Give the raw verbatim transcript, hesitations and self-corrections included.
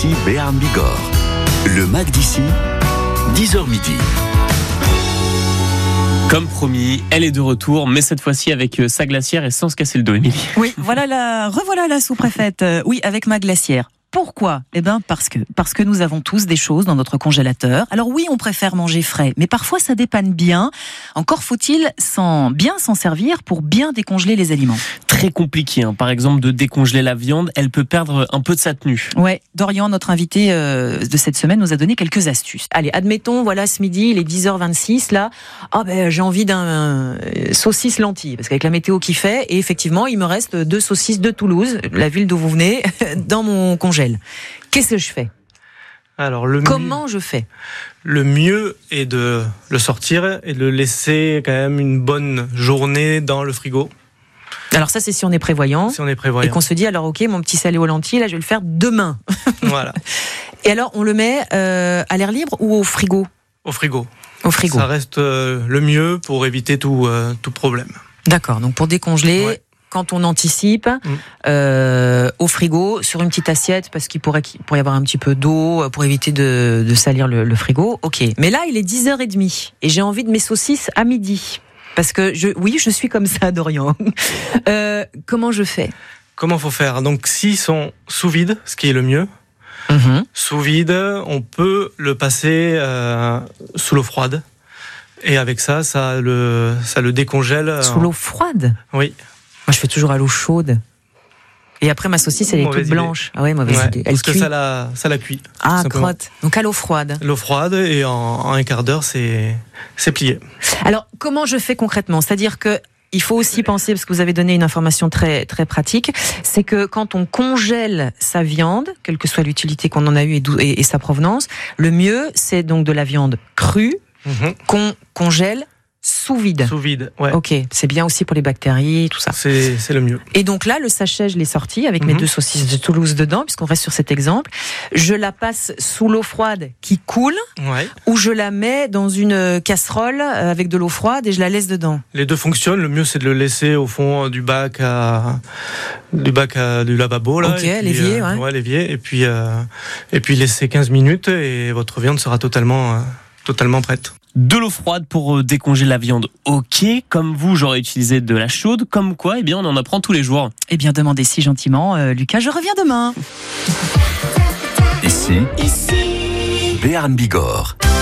d'ici Béarn Bigorre. Le Mac d'ici, dix heures midi. Comme promis, elle est de retour, mais cette fois-ci avec sa glacière et sans se casser le dos, Émilie. Oui, voilà la, revoilà la sous-préfète. Euh, oui, avec ma glacière. Pourquoi ? Eh ben parce que parce que nous avons tous des choses dans notre congélateur. Alors oui, on préfère manger frais, mais parfois ça dépanne bien. Encore faut-il s'en bien s'en servir pour bien décongeler les aliments. Très compliqué, hein. Par exemple, de décongeler la viande, elle peut perdre un peu de sa tenue. Ouais, Dorian, notre invité euh, de cette semaine, nous a donné quelques astuces. Allez, admettons, voilà, ce midi, il est dix heures vingt-six, là. Ah ben, j'ai envie d'un euh, saucisse lentille, parce qu'avec la météo qui fait, et effectivement, il me reste deux saucisses de Toulouse, la ville d'où vous venez, dans mon congèle. Qu'est-ce que je fais ? Alors, le Comment mieux, je fais ? Le mieux est de le sortir et de le laisser quand même une bonne journée dans le frigo. Alors ça, c'est si on est prévoyant. Si on est prévoyant. Et qu'on se dit, alors ok, mon petit salé aux lentilles, là, je vais le faire demain. Voilà. Et alors, on le met euh, à l'air libre ou au frigo ? Au frigo. Au frigo. Ça reste euh, le mieux pour éviter tout, euh, tout problème. D'accord, donc pour décongeler... Ouais. Quand on anticipe, mmh. euh, au frigo, sur une petite assiette, parce qu'il pourrait, qu'il pourrait y avoir un petit peu d'eau, pour éviter de, de salir le, le frigo. Ok. Mais là, il est dix heures trente et j'ai envie de mes saucisses à midi. Parce que, je, oui, je suis comme ça, Dorian. Euh, comment je fais ? Comment faut faire ? Donc, s'ils sont sous vide, ce qui est le mieux, mmh. sous vide, on peut le passer euh, sous l'eau froide. Et avec ça, ça le, ça le décongèle. Sous l'eau froide ? Oui. Moi, je fais toujours à l'eau chaude. Et après, ma saucisse, elle est toute blanche. Ah ouais, mauvaise ouais, idée. Elle parce cuit. que ça la, ça la cuit. Ah, crotte. Donc à l'eau froide. L'eau froide, et en, en un quart d'heure, c'est, c'est plié. Alors, comment je fais concrètement ? C'est-à-dire que il faut aussi penser, parce que vous avez donné une information très, très pratique, c'est que quand on congèle sa viande, quelle que soit l'utilité qu'on en a eue et, et, et sa provenance, le mieux, c'est donc de la viande crue, mm-hmm. qu'on congèle sous vide. Sous vide, ouais. Ok, c'est bien aussi pour les bactéries, tout ça. C'est, c'est le mieux. Et donc là, le sachet, je l'ai sorti avec mm-hmm. mes deux saucisses de Toulouse dedans, puisqu'on reste sur cet exemple. Je la passe sous l'eau froide qui coule, ouais. ou je la mets dans une casserole avec de l'eau froide et je la laisse dedans. Les deux fonctionnent. Le mieux, c'est de le laisser au fond du bac à du bac à du lavabo là. Ok, et puis, l'évier, euh, ouais. ouais, l'évier. Et puis euh, et puis laisser quinze minutes et votre viande sera totalement euh, totalement prête. De l'eau froide pour décongeler la viande, ok. Comme vous, j'aurais utilisé de la chaude. Comme quoi, eh bien, on en apprend tous les jours. Eh bien, demandez si gentiment, euh, Lucas, je reviens demain. Ici, ici, Béarn Bigorre.